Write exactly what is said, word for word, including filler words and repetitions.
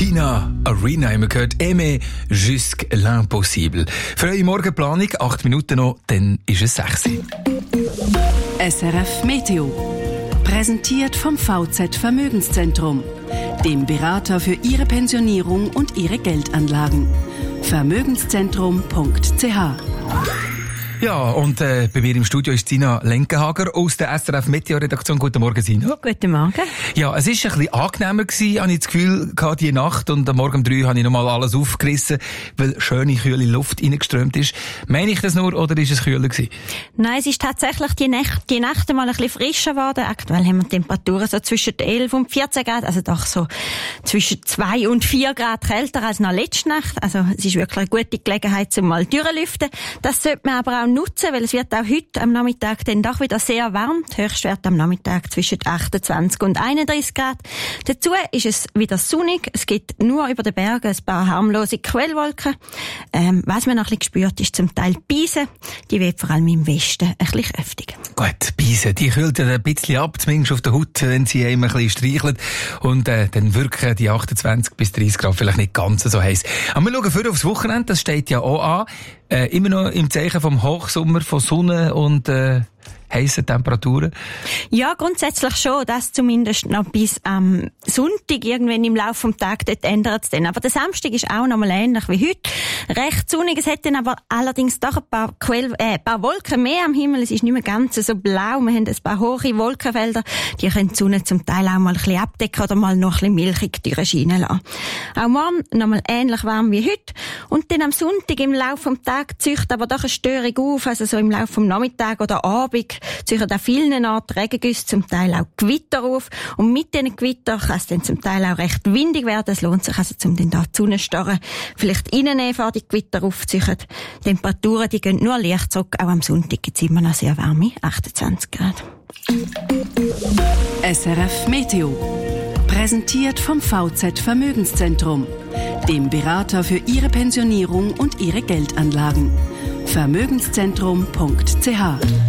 Tina Arena haben wir gehört. Aimer jusque l'impossible. Für eure Morgenplanung, acht Minuten noch, dann ist es sechs. S R F Meteo. Präsentiert vom V Z Vermögenszentrum, dem Berater für Ihre Pensionierung und Ihre Geldanlagen. vermögenszentrum punkt c h. Ja, und äh, bei mir im Studio ist Sina Lenkenhager aus der S R F Meteo-Redaktion. Guten Morgen, Sina. Guten Morgen. Ja, es ist ein bisschen angenehmer gewesen, habe ich das Gefühl gehabt, die Nacht. Und am Morgen um drei habe ich nochmal alles aufgerissen, weil schöne, kühle Luft reingeströmt ist. Meine ich das nur, oder ist es kühler gewesen? Nein, es ist tatsächlich die Nächte, die Nächte mal ein bisschen frischer geworden. Aktuell haben wir Temperaturen so zwischen elf und vierzehn Grad, also doch so zwischen zwei und vier Grad kälter als noch letzte Nacht. Also es ist wirklich eine gute Gelegenheit, zum mal durchlüften. Das sollte man aber auch nutzen, weil es wird auch heute am Nachmittag dann doch wieder sehr warm. Der Höchstwert am Nachmittag zwischen achtundzwanzig und einunddreißig Grad. Dazu ist es wieder sonnig. Es gibt nur über den Bergen ein paar harmlose Quellwolken. Ähm, was man noch ein bisschen spürt, ist zum Teil Beise. Die weht vor allem im Westen ein bisschen kräftig. Gut, Beise, die kühlt ja ein bisschen ab, zumindest auf der Haut, wenn sie einem ein bisschen streichelt. Und äh, dann wirken die achtundzwanzig bis dreißig Grad vielleicht nicht ganz so heiß. Aber wir schauen vorher aufs Wochenende, das steht ja auch an. Äh, immer noch im Zeichen vom Hochsommer, von Sonne und äh, heissen Temperaturen? Ja, grundsätzlich schon. Das zumindest noch bis am Sonntag. Irgendwann im Laufe des Tages, dort ändert es dann. Aber der Samstag ist auch noch mal ähnlich wie heute. Recht sonnig. Es hat dann aber allerdings doch ein paar, Quell, äh, ein paar Wolken mehr am Himmel. Es ist nicht mehr ganz so blau. Wir haben ein paar hohe Wolkenfelder. Die können die Sonne zum Teil auch mal ein bisschen abdecken oder mal noch ein bisschen milchig durchscheinen lassen. Auch morgen noch mal ähnlich warm wie heute. Und dann am Sonntag im Laufe des Tages zieht aber doch eine Störung auf. Also so im Laufe des Nachmittags oder Abend zieht an vielen Orten Regengüsse, zum Teil auch Gewitter auf. Und mit diesen Gewitter kann es dann zum Teil auch recht windig werden. Es lohnt sich also, um dann da die Sonnenstarre vielleicht reinnehmen, vor die Gewitter aufziehen. Die Temperaturen, die gehen nur leicht zurück. Auch am Sonntag gibt es immer noch sehr warme achtundzwanzig Grad. S R F Meteo. Präsentiert vom V Z Vermögenszentrum, dem Berater für Ihre Pensionierung und Ihre Geldanlagen. vermögenszentrum punkt c h.